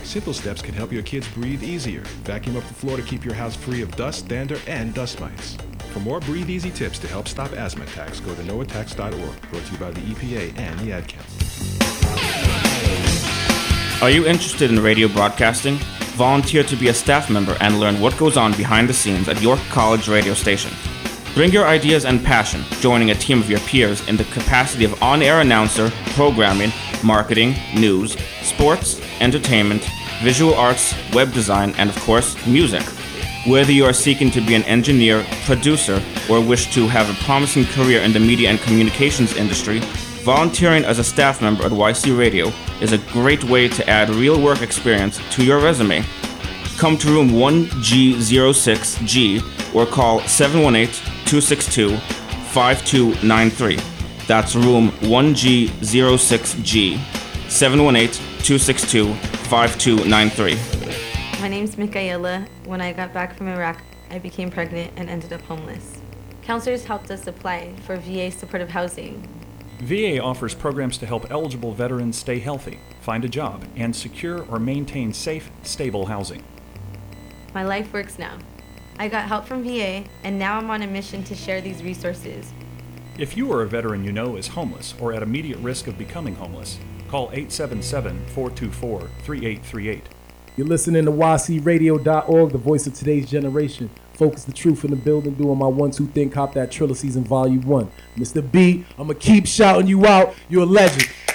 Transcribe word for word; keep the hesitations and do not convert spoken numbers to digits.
Simple steps can help your kids breathe easier. Vacuum up the floor to keep your house free of dust, dander, and dust mites. For more Breathe Easy tips to help stop asthma attacks, go to no attacks dot org. Brought to you by the E P A and the Ad Council. Are you interested in radio broadcasting? Volunteer to be a staff member and learn what goes on behind the scenes at York College radio station. Bring your ideas and passion, joining a team of your peers in the capacity of on-air announcer, programming, marketing, news, sports, entertainment, visual arts, web design, and of course, music. Whether you are seeking to be an engineer, producer, or wish to have a promising career in the media and communications industry, volunteering as a staff member at Y C Radio is a great way to add real work experience to your resume. Come to room one G zero six G or call seven one eight, two six two, five two nine three. That's room one G zero six G, seven one eight, two six two, five two nine three. My name's Michaela. When I got back from Iraq, I became pregnant and ended up homeless. Counselors helped us apply for V A supportive housing. V A offers programs to help eligible veterans stay healthy, find a job, and secure or maintain safe, stable housing. My life works now. I got help from V A, and now I'm on a mission to share these resources. If you or a veteran you know is homeless or at immediate risk of becoming homeless, call eight seven seven, four two four, three eight three eight. You're listening to Y C radio dot org, the voice of today's generation. Focus the truth in the building, doing my one, two, think, cop that Triller Season Volume one. Mister B, I'm going to keep shouting you out. You're a legend.